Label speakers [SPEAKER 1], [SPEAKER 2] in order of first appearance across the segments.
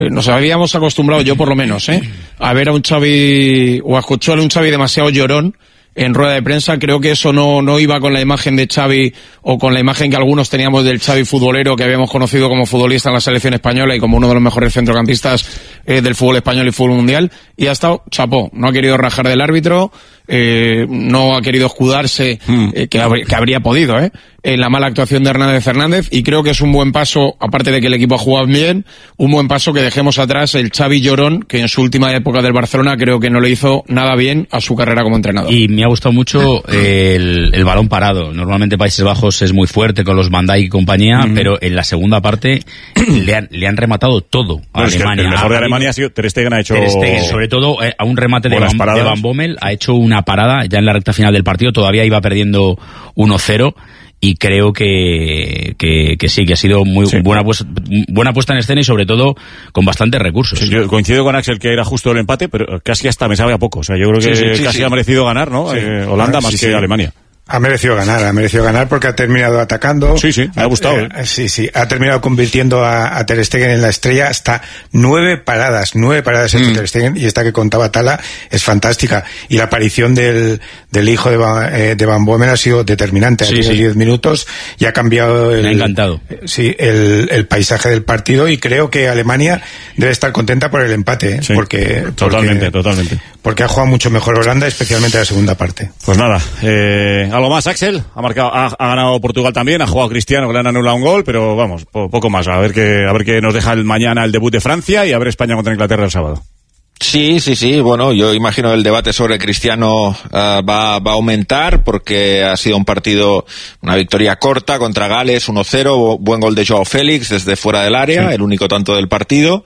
[SPEAKER 1] Nos habíamos acostumbrado, yo por lo menos, a ver a un Xavi, o a escuchar a un Xavi demasiado llorón en rueda de prensa. Creo que eso no iba con la imagen de Xavi, o con la imagen que algunos teníamos del Xavi futbolero, que habíamos conocido como futbolista en la selección española y como uno de los mejores centrocampistas del fútbol español y fútbol mundial. Y ha estado chapó, no ha querido rajar del árbitro, no ha querido escudarse, que habría podido, en la mala actuación de Hernández Fernández, y creo que es un buen paso, aparte de que el equipo ha jugado bien, un buen paso que dejemos atrás el Xavi llorón, que en su última época del Barcelona creo que no le hizo nada bien a su carrera como entrenador.
[SPEAKER 2] Y me ha gustado mucho el balón parado. Normalmente Países Bajos es muy fuerte con los Van Dijk y compañía, pero en la segunda parte le han rematado todo a Alemania.
[SPEAKER 3] El mejor de Alemania ha sido Ter Stegen, ha hecho...
[SPEAKER 2] Ter Stegen, sobre todo a un remate de Van Bommel, ha hecho una parada ya en la recta final del partido, todavía iba perdiendo 1-0, y creo que sí, que ha sido muy buena puesta en escena, y sobre todo con bastantes recursos.
[SPEAKER 3] Sí, yo coincido con Axel que era justo el empate, pero casi hasta me sabe a poco. O sea, yo creo que casi ha merecido ganar, ¿no? Sí. Holanda más que Alemania.
[SPEAKER 4] Ha merecido ganar porque ha terminado atacando.
[SPEAKER 3] Sí, me ha gustado.
[SPEAKER 4] Sí, ha terminado convirtiendo a Ter Stegen en la estrella. Hasta 9 paradas en Ter Stegen, y esta que contaba Tala es fantástica. Y la aparición del hijo de Van Bommel ha sido determinante. Ha tenido 10 minutos y ha cambiado
[SPEAKER 2] me ha encantado.
[SPEAKER 4] El paisaje del partido, y creo que Alemania debe estar contenta por el empate, porque
[SPEAKER 3] totalmente.
[SPEAKER 4] Porque ha jugado mucho mejor Holanda, especialmente la segunda parte.
[SPEAKER 3] Pues nada, algo más, Axel. Ha ganado Portugal también, ha jugado Cristiano, que le han anulado un gol, pero vamos, poco más. A ver qué nos deja mañana el debut de Francia, y a ver España contra Inglaterra el sábado.
[SPEAKER 5] Sí. Bueno, yo imagino el debate sobre Cristiano va a aumentar, porque ha sido un partido, una victoria corta contra Gales, 1-0, buen gol de Joao Félix desde fuera del área, el único tanto del partido,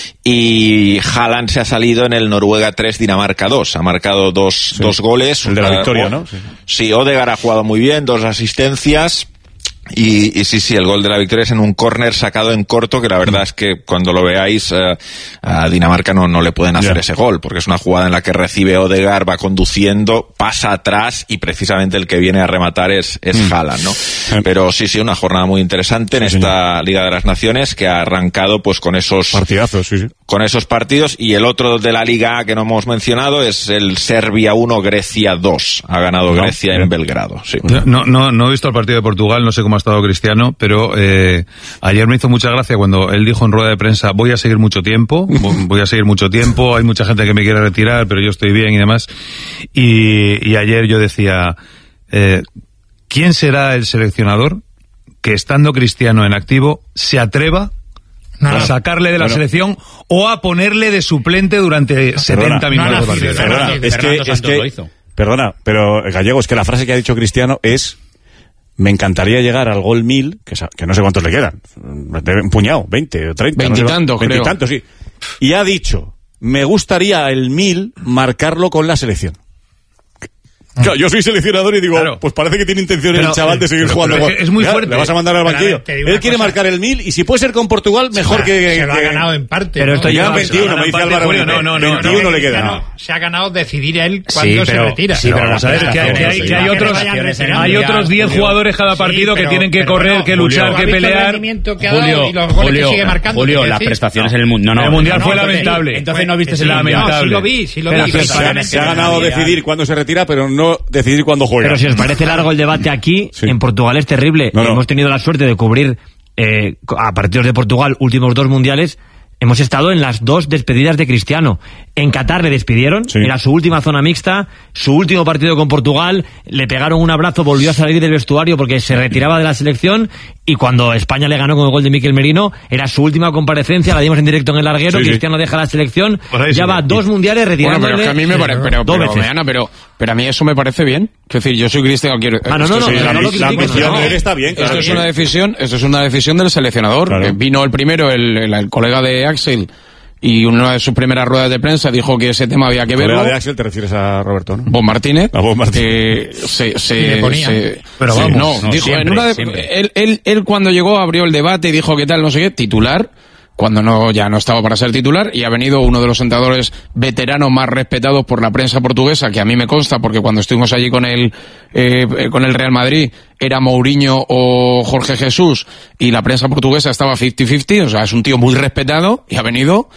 [SPEAKER 5] y Haaland se ha salido en el Noruega 3, Dinamarca 2, ha marcado dos goles.
[SPEAKER 3] El de la victoria, ¿no?
[SPEAKER 5] Sí, Odegaard ha jugado muy bien, 2 asistencias. Y sí, el gol de la victoria es en un córner sacado en corto, que la verdad es que cuando lo veáis a Dinamarca no le pueden hacer ese gol, porque es una jugada en la que recibe Odegaard, va conduciendo, pasa atrás, y precisamente el que viene a rematar es Haaland, ¿no? Pero sí, una jornada muy interesante en esta Liga de las Naciones, que ha arrancado pues con esos
[SPEAKER 3] partidazos,
[SPEAKER 5] con esos partidos. Y el otro de la Liga A que no hemos mencionado es el Serbia 1, Grecia 2. Ha ganado Grecia en Belgrado. Sí.
[SPEAKER 6] No he visto el partido de Portugal, no sé cómo ha estado Cristiano, pero ayer me hizo mucha gracia cuando él dijo en rueda de prensa: voy a seguir mucho tiempo, hay mucha gente que me quiere retirar, pero yo estoy bien y demás. Y ayer yo decía, ¿quién será el seleccionador que, estando Cristiano en activo, se atreva a sacarle de la selección o a ponerle de suplente durante 70 minutos de partido?
[SPEAKER 3] Perdona, pero Gallego, es que la frase que ha dicho Cristiano es: me encantaría llegar al gol 1000, que no sé cuántos le quedan, un puñado, 20 o 30.
[SPEAKER 1] 20 y tantos, creo.
[SPEAKER 3] 20 y tantos, sí. Y ha dicho: me gustaría el 1000 marcarlo con la selección. Claro, yo soy seleccionador y digo, pues parece que tiene intención el chaval de seguir jugando.
[SPEAKER 6] Es muy fuerte.
[SPEAKER 3] Le vas a mandar al banquillo. Él quiere marcar el 1000, y si puede ser con Portugal, mejor que...
[SPEAKER 7] Se lo ha ganado en parte.
[SPEAKER 3] Pero esto ya 21, me dice Álvaro. 21 le queda.
[SPEAKER 7] Se ha ganado decidir él cuándo se retira.
[SPEAKER 6] Sí, pero vamos a ver, que hay otros 10 jugadores cada partido que tienen que correr, que luchar, que pelear.
[SPEAKER 2] Julio, las prestaciones en el Mundial.
[SPEAKER 6] El Mundial fue lamentable.
[SPEAKER 2] Entonces no viste el lamentable.
[SPEAKER 7] Sí lo vi.
[SPEAKER 3] Se ha ganado decidir cuándo se retira, pero no decidir cuándo juega.
[SPEAKER 8] Pero si os parece largo el debate aquí, en Portugal es terrible. Hemos tenido la suerte de cubrir a partidos de Portugal últimos 2 mundiales. Hemos estado en las 2 despedidas de Cristiano. En Qatar le despidieron, era su última zona mixta, su último partido con Portugal, le pegaron un abrazo, volvió a salir del vestuario porque se retiraba de la selección, y cuando España le ganó con el gol de Mikel Merino, era su última comparecencia, la dimos en directo en El Larguero, Cristiano deja la selección, ya va 2 mundiales retirándole.
[SPEAKER 1] Bueno, pero es que a mí me parece, pero a mí eso me parece bien. Es decir, yo soy Cristiano, quiero...
[SPEAKER 3] La ambición de él está bien.
[SPEAKER 1] Esto es una decisión del seleccionador. Claro. Vino el primero, el colega de Axel, y una de sus primeras ruedas de prensa dijo que ese tema había que verlo.
[SPEAKER 3] ¿Colega de Axel te refieres a Roberto, no?
[SPEAKER 1] Bob Martínez.
[SPEAKER 3] A Bob Martínez.
[SPEAKER 1] Pero vamos, dijo, siempre, él cuando llegó abrió el debate y dijo que tal, no sé qué, titular. cuando ya no estaba para ser titular, y ha venido uno de los entrenadores veteranos más respetados por la prensa portuguesa, que a mí me consta, porque cuando estuvimos allí con el Real Madrid era Mourinho o Jorge Jesús, y la prensa portuguesa estaba 50-50, o sea, es un tío muy respetado, y ha venido